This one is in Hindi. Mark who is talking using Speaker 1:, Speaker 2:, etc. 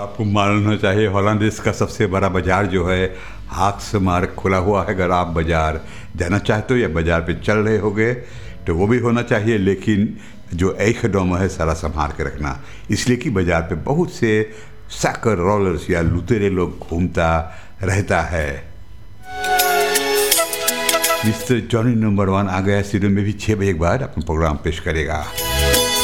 Speaker 1: आपको मालूम होना चाहिए हॉलैंड देश का सबसे बड़ा बाज़ार जो है हाथ से मार खुला हुआ है। अगर आप बाज़ार जाना चाहते हो या बाज़ार पे चल रहे होगे तो वो भी होना चाहिए, लेकिन जो एक कदम है सारा संभाल के रखना, इसलिए कि बाज़ार पे बहुत से सैकर रोलर्स या लुटेरे लोग घूमता रहता है। मिस्टर जॉनी नंबर 1 आ गया स्टूडियो में भी 6 बजे के बाद अपना प्रोग्राम पेश करेगा।